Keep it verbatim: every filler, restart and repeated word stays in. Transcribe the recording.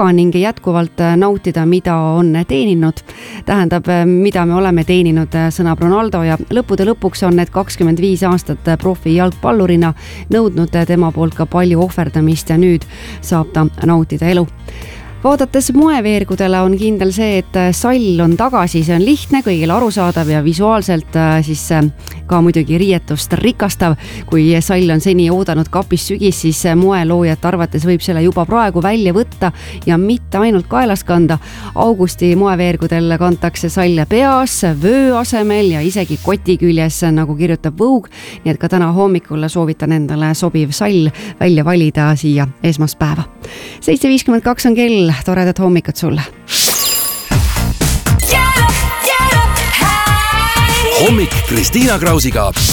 ning jätkuvalt nautida, mida on teeninud. Tähendab, mida me oleme teeninud, sõnab Ronaldo ja lõppude lõpuks on need kakskümmend viis aastat profi jalgpallurina nõudnud tema poolt ka palju ohverdamist ja nüüd saab ta nautida elu. Vaadates moeveergudele on kindel see, et sall on tagasi, see on lihtne, kõigile arusaadav ja visuaalselt siis ka muidugi riietust rikastav. Kui sall on seni oodanud kapis sügis, siis moeloojat arvates võib selle juba praegu välja võtta ja mitte ainult kaelas kanda. Augusti moeveergudel kantakse salle peas, vöö asemel ja isegi koti küljes, nagu kirjutab Vogue. Nii et ka täna hommikul soovitan endale sobiv sall välja valida siia esmaspäeva. seitse viiskümmend kaks on kell. Toredat hommikut sulle. Hommik Kristiina Krausiga.